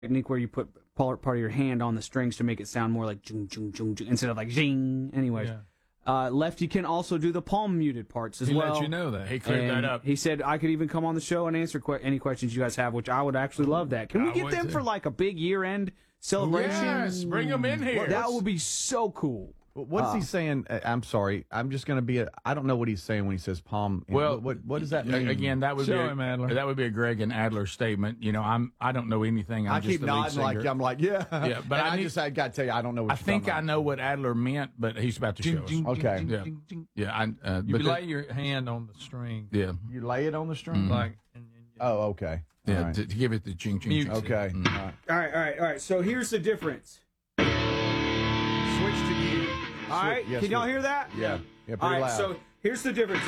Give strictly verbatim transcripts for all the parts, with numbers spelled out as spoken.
technique where you put part part of your hand on the strings to make it sound more like jung, jung, jung, jung, instead of like zing. Anyways, Yeah. uh, Lefty can also do the palm muted parts as He well. let you know that. He cleared And that up. he said I could even come on the show and answer que- any questions you guys have, which I would actually love that. Can we I get would them too. for like a big year-end celebration? Yes, bring him in here. That would be so cool. What's Uh, he saying? Uh, I'm sorry. I'm just going to be a. I don't know what he's saying when he says palm. Well, what, what, what does that A- mean? Again, that would Show be a, him, Adler. that would be a Greg and Adler statement. You know, I'm I don't know anything. I'm I just keep the lead nodding like singer. I'm like yeah, Yeah, but And I I, need- just I got to tell you I don't know what I you're think talking I about. know what Adler meant, but he's about to show us. Okay. Yeah, yeah. I, uh, You but lay your hand on the string. the, You lay it on the string. Like, and, and, Oh, okay. yeah, yeah, All right. to, to give it the ching ching. Mute. ching. Okay. Mm. All right. All right, all right, all right. So here's the difference. Switch to mute. All right, Yes, can y'all we- hear that? Yeah. Yeah. Pretty All right, loud. so here's the difference.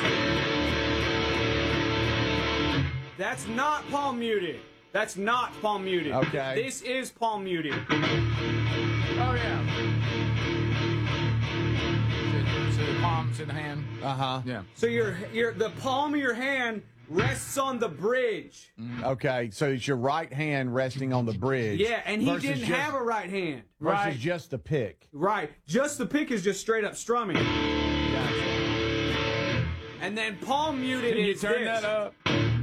That's not palm muted. That's not palm muted. Okay. This is palm muted. Oh yeah. So, so the palms in the hand. uh huh. Yeah. So your your the palm of your hand rests on the bridge. Okay. So it's your right hand resting on the bridge. Yeah, and he versus didn't just, have a right hand. versus Right. just the pick. Right. Just the pick is just straight up strumming. And then palm muted Can you is turn this. that up?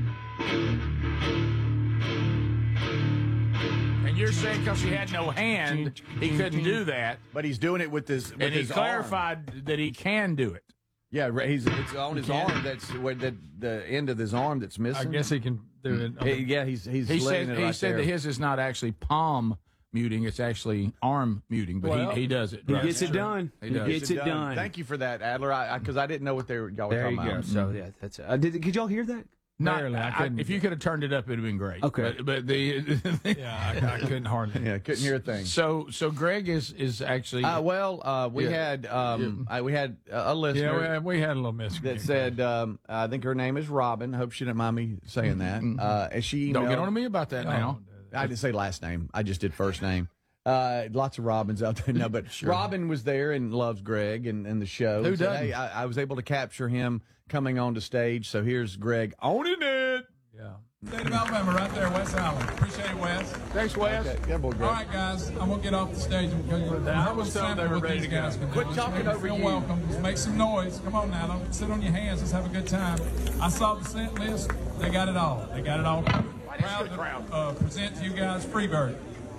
And you're saying because he had no hand, he couldn't do that, But he's doing it with his with and he his arm. clarified that he can do it. Yeah, right, he's it's on his can. arm. That's where the the end of his arm that's I missing. guess he can do it. on He- the- yeah, he's he's He letting said it he right said there. that his is not actually palm muting; it's actually arm muting. But Well, he, he does it. He right? gets it done. He He, does. gets it done. Thank you for that, Adler. I because I, didn't know what they were y'all were There talking you go. about. So yeah, that's uh, did could y'all hear that? Not, Barely, I I- couldn't. if you could have turned it up, it'd have been great. Okay. but, but the yeah, I, I couldn't hardly. Yeah, couldn't hear a thing. so so Greg is is actually Uh, well, uh, we Yeah. had um, I, we had a a listener Yeah, we, we had a little miscommunication. that said um, I think her name is Robin. Hope she didn't mind me saying that. Uh, and she don't get emailed- on to me about that now. I didn't say last name. I just did first name. Uh, lots of Robins out there. No, but Robin was there and loves Greg and, and the show. Who So, doesn't? hey, I, I was able to capture him coming onto stage. So here's Greg owning it. Yeah. State of Alabama, right there, West Allen. Appreciate it, Wes. Thanks, Wes. Okay, yeah, boy, Greg. All right, guys, I'm gonna get off the stage and because you I was told they were what ready these to go. guys can do. Quit Let's talking make them over feel you. welcome. Just make some noise. Come on now, don't sit on your hands. Let's have a good time. I saw the set list. They got it all. They got it all. Proud to uh, present to you guys Freebird.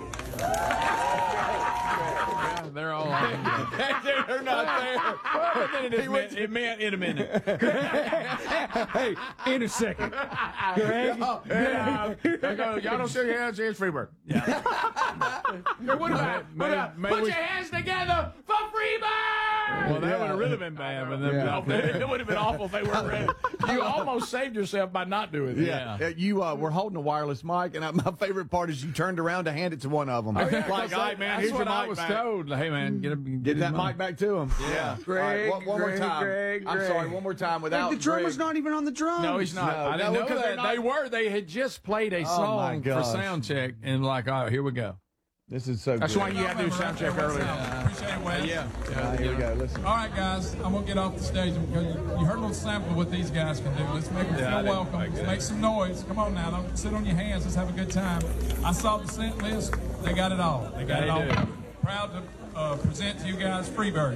Yeah, they're all on. They're not there. it, meant, it meant in a minute. Hey, in a second, Greg. Yeah, they go, y'all don't shake your hands. Here's Freebird. Yeah. what about, what maybe- about maybe put we- your hands together for Freebird? Well, that would have really been bad. But them, Yeah. it would have been awful if they weren't ready. You almost saved yourself by not doing it. Yeah, Uh, you uh, were holding a wireless mic, and I, my favorite part is you turned around to hand it to one of them. Oh, yeah, like, 'cause all right, that- man, that's here's your what mic I was back. told. Hey, man, get him, Get his that mic. mic back to him. Yeah. Greg, All right, one, one Greg, more time. Greg, I'm Greg. sorry, one more time without the drummer's Greg. not even on the drums. No, he's not. No, I didn't no, know because that. they're not- They were. They had just played a my song for gosh. sound check, and like, oh, here we go. This is so That's good. why you had to do sound check earlier. Appreciate it, Wes. Yeah. Uh, here we go. Listen. All right, guys, I'm gonna get off the stage because you, you heard a little sample of what these guys can do. Let's make them Yeah, I feel didn't welcome. like Let's that. make some noise. Come on now, don't sit on your hands. Let's have a good time. I saw the set list. They got it all. They got They it all. do. Proud to uh, present to you guys Freebird.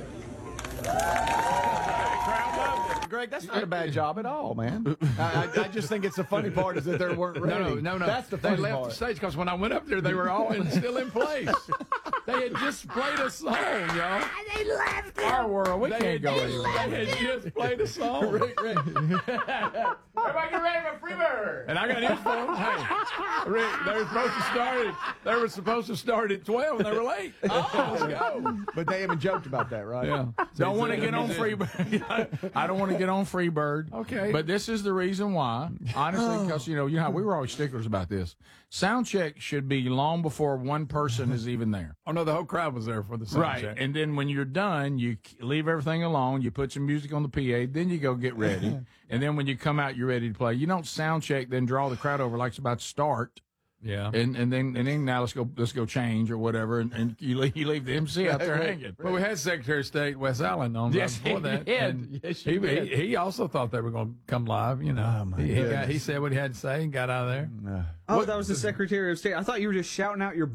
Greg, that's not a bad job at all, man. I, I, I just think it's the funny part is that they weren't ready. No, no, no, no. That's the they funny left part. the stage because when I went up there, they were all in, still in place. They had just played a song, y'all. They left Our world, we They can't had, go just, anywhere. they had just played a song. Rick, Rick. Everybody get ready for Freebird. And I got news for them. Hey, Rick, they were supposed to start at, they were supposed to start at twelve, and they were late. Oh, let's go. But they haven't joked about that, right? Yeah. Don't want to get on Freebird. I don't want to get on Freebird. Okay. But this is the reason why. Honestly, because, you know, you know, we were always sticklers about this. Sound check should be long before one person is even there. Oh, no, the whole crowd was there for the sound Right. check. And then when you're done, you k- leave everything alone. You put some music on the P A. Then you go get ready. And then when you come out, you're ready to play. You don't sound check, then draw the crowd over like it's about to start. Yeah. And and then and then now let's go let's go change or whatever, and, and you leave, you leave the M C out there hanging. Well, we had Secretary of State Wes Allen on right Yes, before he that. did. And Yes, he, you did. he he also thought they were going to come live. You know, Oh, my he, he, got, goodness. he said what he had to say and got out of there. Oh, that was the Secretary of State. I thought you were just shouting out your